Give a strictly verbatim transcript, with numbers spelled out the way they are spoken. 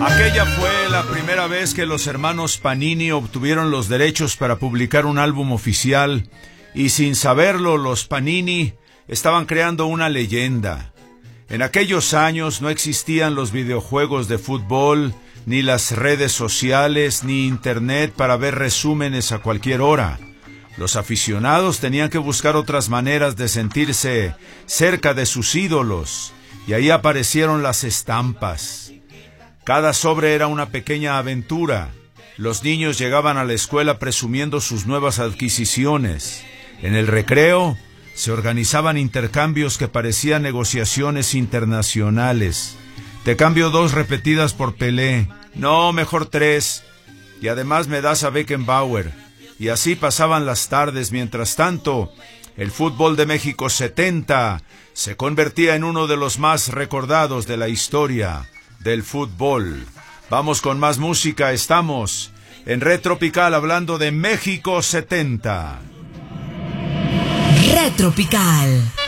Aquella fue la primera vez que los hermanos Panini obtuvieron los derechos para publicar un álbum oficial, y sin saberlo, los Panini estaban creando una leyenda. En aquellos años no existían los videojuegos de fútbol, ni las redes sociales, ni internet para ver resúmenes a cualquier hora. Los aficionados tenían que buscar otras maneras de sentirse cerca de sus ídolos, y ahí aparecieron las estampas. Cada sobre era una pequeña aventura. Los niños llegaban a la escuela presumiendo sus nuevas adquisiciones. En el recreo se organizaban intercambios que parecían negociaciones internacionales. Te cambio dos repetidas por Pelé. No, mejor tres. Y además me das a Beckenbauer. Y así pasaban las tardes. Mientras tanto, el fútbol de México setenta se convertía en uno de los más recordados de la historia del fútbol. Vamos con más música. Estamos en Red Tropical hablando de México setenta. Red Tropical.